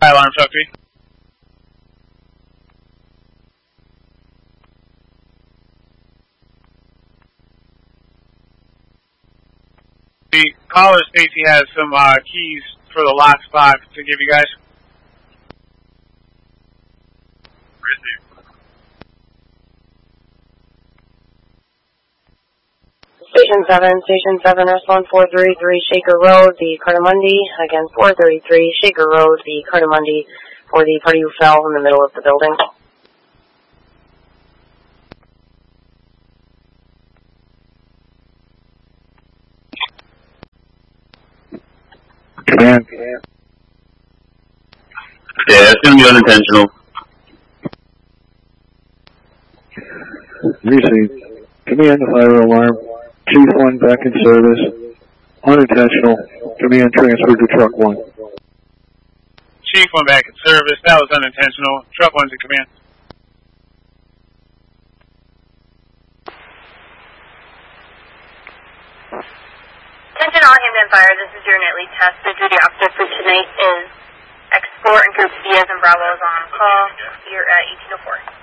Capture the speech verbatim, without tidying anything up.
High alarm, truck three. The caller Stacy has some uh, keys for the lock spot to give you guys. Station seven, Station seven, S one four three three Shaker Road, the Cartamundi. Again, four thirty-three Shaker Road, the Cartamundi, for the party who fell in the middle of the building. Command. Yeah, it's going to be unintentional. Received. Command, fire alarm. Chief one back in service. Unintentional. Command transferred to truck one. Chief one back in service. That was unintentional. Truck one's in command. Attention all Hampton Fire, this is your nightly test. The duty officer for tonight is X four and Group B as in Bravo is on call. You're at eighteen oh four.